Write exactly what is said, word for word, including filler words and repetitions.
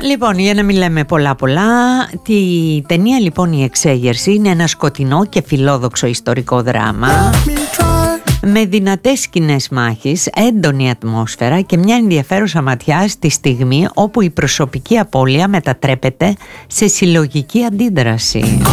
Λοιπόν, για να μην λέμε πολλά πολλά, τη ταινία λοιπόν «Η Εξέγερση» είναι ένα σκοτεινό και φιλόδοξο ιστορικό δράμα με δυνατές σκηνές μάχης, έντονη ατμόσφαιρα και μια ενδιαφέρουσα ματιά στη στιγμή όπου η προσωπική απώλεια μετατρέπεται σε συλλογική αντίδραση.